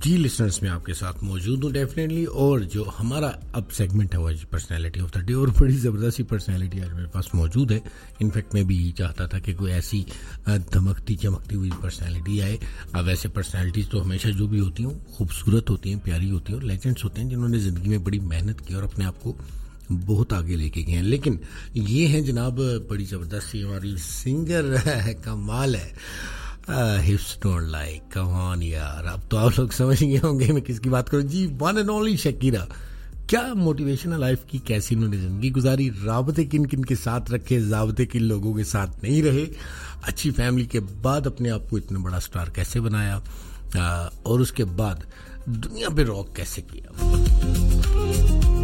जी listeners में आपके साथ मौजूद हूँ डेफिनेटली। और जो हमारा अब सेगमेंट है वो पर्सनैलिटी ऑफ द डे, और बड़ी ज़बरदस्त पर्सनैलिटी आज मेरे पास मौजूद है। इनफैक्ट मैं भी चाहता था कि कोई ऐसी धमकती चमकती हुई पर्सनैलिटी आए। अब ऐसे पर्सनैलिटीज़ तो हमेशा जो भी होती हैं खूबसूरत होती हैं, प्यारी होती हैं, और लेजेंड्स होते हैं जिन्होंने ज़िंदगी में बड़ी मेहनत की और अपने आप को बहुत आगे लेके गए हैं। लेकिन ये हैं जनाब बड़ी ज़बरदस्त हमारी सिंगर है, कमाल है। हिप्स डोंट लाइक, कम ऑन यार। अब तो आप लोग समझ गए होंगे मैं किसकी बात करूं जी। One and only Shakira. क्या मोटिवेशनल लाइफ की, कैसी उन्होंने जिंदगी गुजारी, राबते किन किन के साथ रखे, जाबते किन लोगों के साथ नहीं रहे, अच्छी फैमिली के बाद अपने आप को इतना बड़ा स्टार कैसे बनाया, और उसके बाद दुनिया पे रॉक कैसे किया।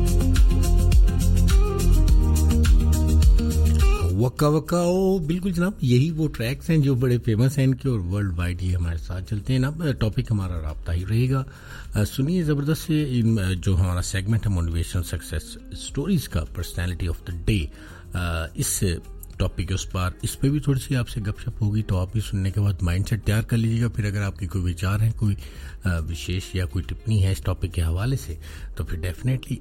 वक्का वक्का, ओ बिल्कुल जनाब, यही वो ट्रैक्स हैं जो बड़े फेमस हैं इनके, और वर्ल्ड वाइड ये हमारे साथ चलते हैं ना। टॉपिक हमारा राब्ता ही रहेगा। सुनिए ज़बरदस्त से जो हमारा सेगमेंट है मोटिवेशनल सक्सेस स्टोरीज का, पर्सनैलिटी ऑफ द डे, इस टॉपिक के उस पर इस पर भी थोड़ी सी आपसे गपशप होगी, तो आप भी सुनने के बाद माइंडसेट तैयार कर लीजिएगा। फिर अगर आपकी कोई विचार हैं, कोई विशेष या कोई टिप्पणी है इस टॉपिक के हवाले से, तो फिर डेफिनेटली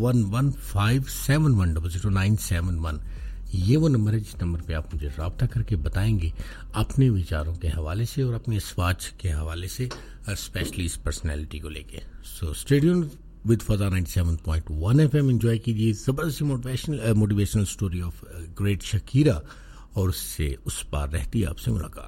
011571000971 ये वो नंबर है जिस नंबर पे आप मुझे राब्ता करके बताएंगे अपने विचारों के हवाले से और अपने स्वाच के हवाले से, स्पेशली इस पर्सनैलिटी को लेके। So stay tuned with फजा 97.1 FM। Enjoy कीजिए जबरदस्त motivational story of great Shakira, और उससे उस पार रहती है आपसे मुलाकात।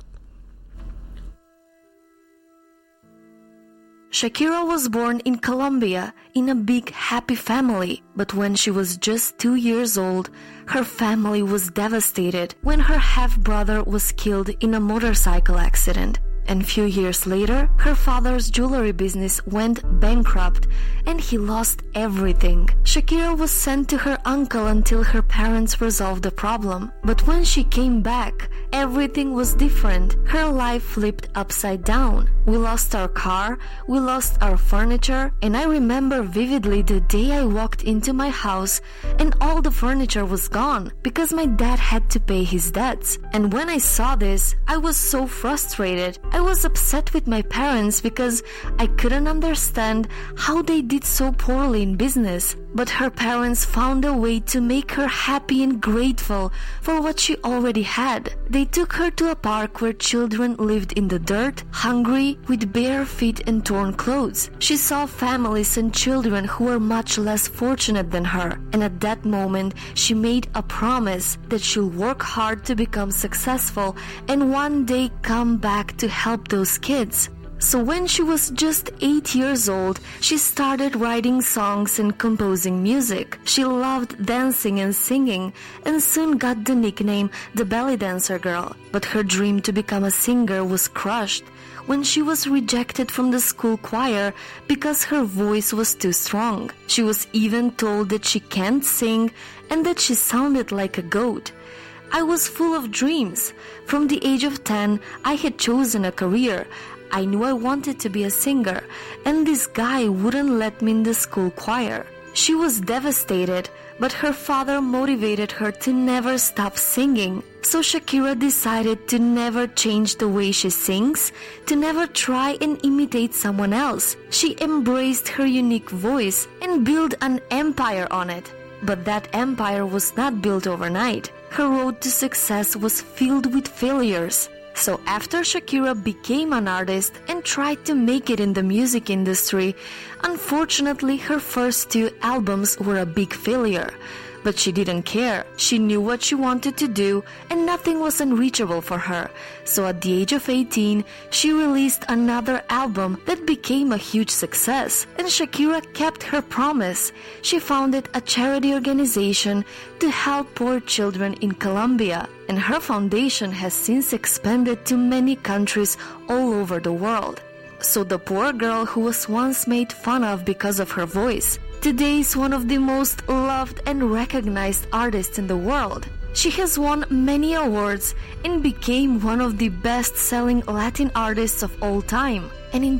Shakira was born in Colombia in a big happy family, but when she was just 2 years old, her family was devastated when her half-brother was killed in a motorcycle accident. And few years later, her father's jewelry business went bankrupt and he lost everything. Shakira was sent to her uncle until her parents resolved the problem. But when she came back, everything was different. Her life flipped upside down. We lost our car, we lost our furniture, and I remember vividly the day I walked into my house and all the furniture was gone because my dad had to pay his debts. And when I saw this, I was so frustrated. I was upset with my parents because I couldn't understand how they did so poorly in business. But her parents found a way to make her happy and grateful for what she already had. They took her to a park where children lived in the dirt, hungry, with bare feet and torn clothes. She saw families and children who were much less fortunate than her. And at that moment, she made a promise that she'll work hard to become successful and one day come back to help those kids. So when she was just 8 years old, she started writing songs and composing music. She loved dancing and singing and soon got the nickname the belly dancer girl. But her dream to become a singer was crushed when she was rejected from the school choir because her voice was too strong. She was even told that she can't sing and that she sounded like a goat. I was full of dreams. From the age of 10, I had chosen a career. I knew I wanted to be a singer, and this guy wouldn't let me in the school choir. She was devastated, but her father motivated her to never stop singing. So Shakira decided to never change the way she sings, to never try and imitate someone else. She embraced her unique voice and built an empire on it. But that empire was not built overnight. Her road to success was filled with failures. So after Shakira became an artist and tried to make it in the music industry, unfortunately her first 2 albums were a big failure. But she didn't care. She knew what she wanted to do and nothing was unreachable for her. So at the age of 18, she released another album that became a huge success. And Shakira kept her promise. She founded a charity organization to help poor children in Colombia. And her foundation has since expanded to many countries all over the world. So the poor girl who was once made fun of because of her voice, today is one of the most loved and recognized artists in the world. She has won many awards and became one of the best-selling Latin artists of all time. And in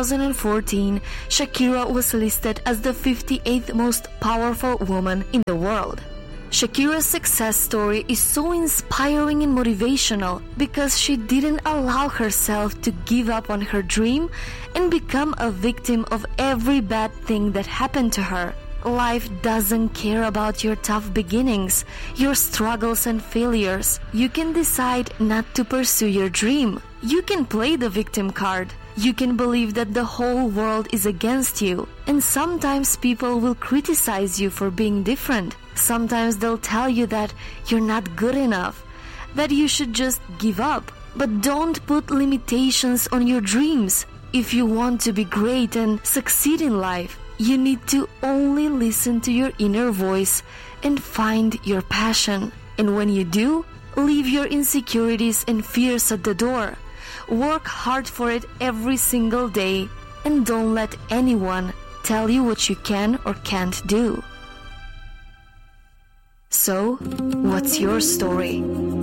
2014, Shakira was listed as the 58th most powerful woman in the world. Shakira's success story is so inspiring and motivational because she didn't allow herself to give up on her dream and become a victim of every bad thing that happened to her. Life doesn't care about your tough beginnings, your struggles and failures. You can decide not to pursue your dream. You can play the victim card. You can believe that the whole world is against you. And sometimes people will criticize you for being different. Sometimes they'll tell you that you're not good enough, that you should just give up. But don't put limitations on your dreams. If you want to be great and succeed in life, you need to only listen to your inner voice and find your passion. And when you do, leave your insecurities and fears at the door. Work hard for it every single day and don't let anyone tell you what you can or can't do. So, what's your story?